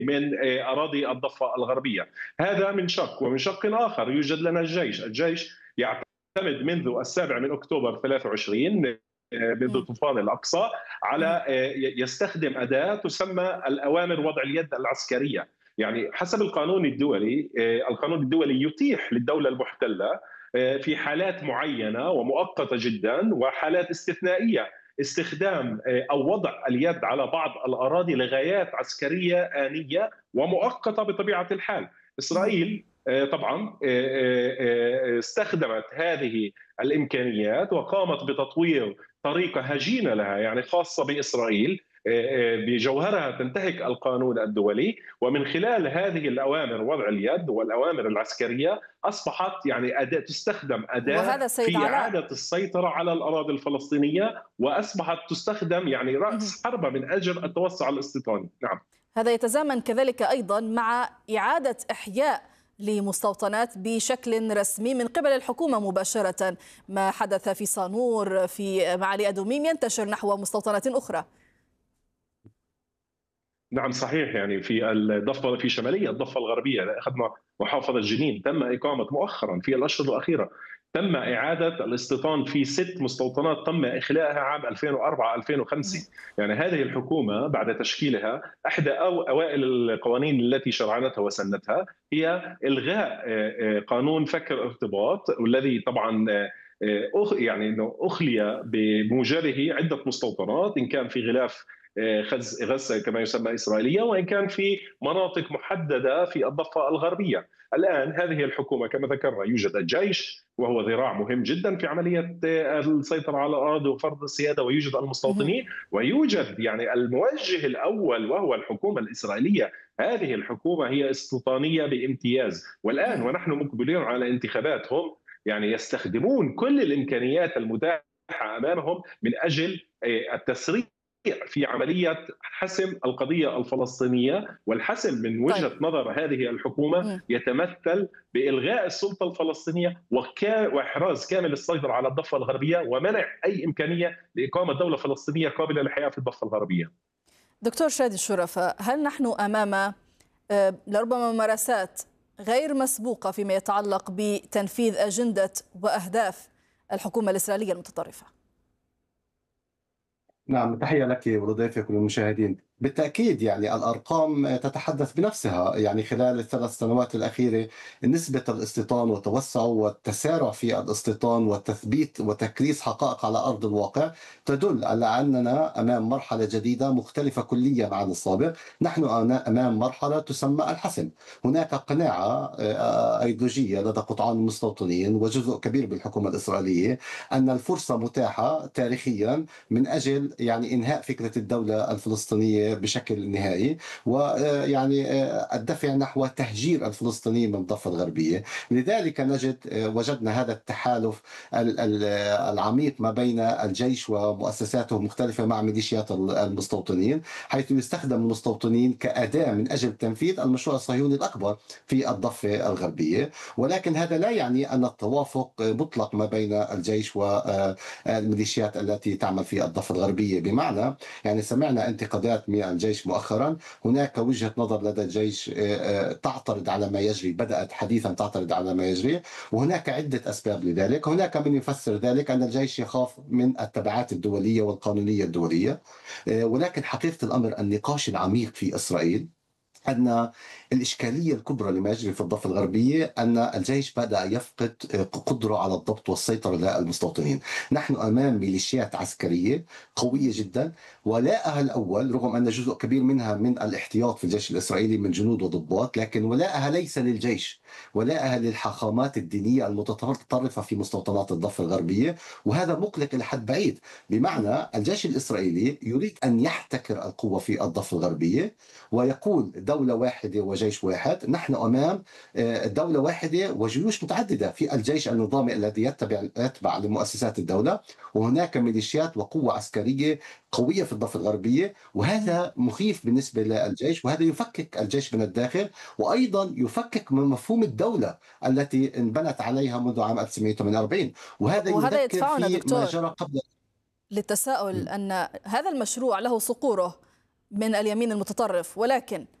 من أراضي الضفة الغربية. هذا من شق، ومن شق آخر يوجد لنا الجيش يعتمد منذ 7 أكتوبر 23 منذ طوفان الأقصى على يستخدم أداة تسمى الأوامر وضع اليد العسكرية. يعني حسب القانون الدولي يتيح للدولة المحتلة في حالات معينة ومؤقتة جدا وحالات استثنائية استخدام أو وضع اليد على بعض الأراضي لغايات عسكرية آنية ومؤقتة بطبيعة الحال. إسرائيل طبعا استخدمت هذه الإمكانيات وقامت بتطوير طريقة هجينة لها، يعني خاصة بإسرائيل بجوهرها تنتهك القانون الدولي، ومن خلال هذه الأوامر وضع اليد والأوامر العسكرية أصبحت يعني تستخدم أداة وهذا سيد في علاء. إعادة السيطرة على الأراضي الفلسطينية، وأصبحت تستخدم يعني رأس حربة من أجل التوسع الاستيطاني. نعم، هذا يتزامن كذلك أيضا مع إعادة إحياء لمستوطنات بشكل رسمي من قبل الحكومة مباشرة. ما حدث في صانور في معالي أدوميم ينتشر نحو مستوطنات أخرى. نعم صحيح. يعني في الضفة، في شمالية الضفة الغربية أخذنا محافظة جنين، تم إقامة مؤخرا في الأشهر الأخيرة تم إعادة الاستيطان في 6 مستوطنات تم إخلاءها عام 2004-2005. يعني هذه الحكومة بعد تشكيلها إحدى أوائل القوانين التي شرعنتها وسنتها هي إلغاء قانون فك الارتباط، والذي طبعا يعني انه اخلي بموجبه عده مستوطنات، ان كان في غلاف غزه كما يسمى اسرائيليه، وان كان في مناطق محدده في الضفه الغربيه. الان هذه الحكومه كما ذكرنا يوجد الجيش وهو ذراع مهم جدا في عمليه السيطره على الارض وفرض السياده، ويوجد المستوطنين، ويوجد يعني الموجه الاول وهو الحكومه الاسرائيليه. هذه الحكومه هي استيطانيه بامتياز، والان ونحن مقبلين على انتخابات هم يعني يستخدمون كل الامكانيات المتاحه امامهم من اجل التسريع في عمليه حسم القضيه الفلسطينيه. والحسم من طيب. وجهه نظر هذه الحكومه يتمثل بالغاء السلطه الفلسطينيه واحراز كامل السيطره على الضفه الغربيه ومنع اي امكانيه لاقامه دوله فلسطينيه قابله للحياه في الضفه الغربيه. دكتور شادي الشرفة، هل نحن أمام لربما ممارسات غير مسبوقة فيما يتعلق بتنفيذ أجندة وأهداف الحكومة الإسرائيلية المتطرفة؟ نعم، تحية لك ولضيفك وللمشاهدين. بالتأكيد يعني الأرقام تتحدث بنفسها. يعني خلال ال3 سنوات الأخيرة نسبة الاستيطان والتوسع والتسارع في الاستيطان والتثبيت وتكريس حقائق على أرض الواقع تدل على أننا أمام مرحلة جديدة مختلفة كليا عن السابق. نحن أمام مرحلة تسمى الحسم. هناك قناعة أيديولوجية لدى قطعان المستوطنين وجزء كبير بالحكومة الإسرائيلية أن الفرصة متاحة تاريخيا من أجل يعني إنهاء فكرة الدولة الفلسطينية بشكل نهائي، ويعني الدفع نحو تهجير الفلسطينيين من الضفة الغربية. لذلك وجدنا هذا التحالف العميق ما بين الجيش ومؤسساته المختلفة مع ميليشيات المستوطنين، حيث يستخدم المستوطنين كأداة من أجل تنفيذ المشروع الصهيوني الأكبر في الضفة الغربية. ولكن هذا لا يعني أن التوافق مطلق ما بين الجيش والميليشيات التي تعمل في الضفة الغربية. بمعنى يعني سمعنا انتقادات من الجيش مؤخرا. هناك وجهة نظر لدى الجيش تعترض على ما يجري، بدأت حديثا تعترض على ما يجري، وهناك عدة أسباب لذلك. هناك من يفسر ذلك أن الجيش يخاف من التبعات الدولية والقانونية الدولية. ولكن حقيقة الأمر النقاش العميق في إسرائيل أن الإشكالية الكبرى لما يجري في الضفة الغربية أن الجيش بدأ يفقد قدرة على الضبط والسيطرة على المستوطنين. نحن أمام ميليشيات عسكرية قوية جدا، ولاءها الأول رغم أن جزء كبير منها من الاحتياط في الجيش الإسرائيلي من جنود وضباط، لكن ولاءها ليس للجيش، ولاءها للحاخامات الدينية المتطرفة في مستوطنات الضفة الغربية. وهذا مقلق إلى حد بعيد. بمعنى الجيش الإسرائيلي يريد أن يحتكر القوة في الضفة الغربية ويقول دولة واحدة وجيش واحد. نحن أمام دولة واحدة وجيوش متعددة. في الجيش النظامي الذي يتبع لمؤسسات الدولة، وهناك ميليشيات وقوة عسكرية قوية في الضفة الغربية، وهذا مخيف بالنسبة للجيش، وهذا يفكك الجيش من الداخل، وأيضا يفكك من مفهوم الدولة التي انبنت عليها منذ عام 1948. وهذا وهذا يذكر يدفعنا في ما دكتور جرى قبل للتساؤل أن هذا المشروع له صقوره من اليمين المتطرف، ولكن